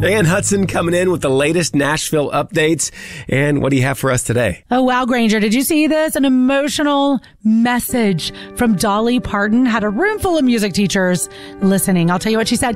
Ann Hudson coming in with the latest Nashville updates. And what do you have for us today? Oh, wow, Granger. Did you see this? An emotional message from Dolly Parton had a room full of music teachers listening. I'll tell you what she said.